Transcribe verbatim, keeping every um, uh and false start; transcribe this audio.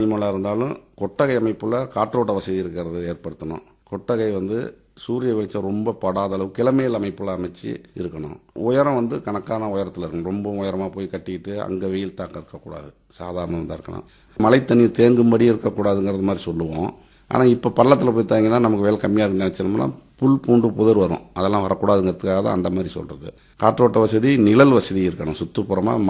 அனிமலாக இருந்தாலும் கொட்டகை அமைப்புல காற்றோட்ட வசதி இருக்கிறது ஏற்படுத்தணும். கொட்டகை வந்து சூரிய வெளிச்சம் ரொம்ப படாத அளவு கிளமையில் அமைப்புல அமைச்சு இருக்கணும். உயரம் வந்து கணக்கான உயரத்தில் இருக்கணும். ரொம்ப உயரமாக போய் கட்டிக்கிட்டு அங்கே வெயில் தாக்கம் இருக்கக்கூடாது. சாதாரணமாக தான் இருக்கணும். மழை தண்ணி தேங்கும்படி இருக்கக்கூடாதுங்கிறது மாதிரி சொல்லுவோம். ஆனால் இப்போ பள்ளத்தில் போய் தாங்கினா நமக்கு வேலை கம்மியாக இருக்குன்னு நினச்சோம்னா புல் பூண்டு புதர் வரும். அதெல்லாம் வரக்கூடாதுங்கிறதுக்காக தான் அந்த மாதிரி சொல்கிறது. காற்றோட்ட வசதி, நிழல் வசதி இருக்கணும். சுற்றுப்புறமாக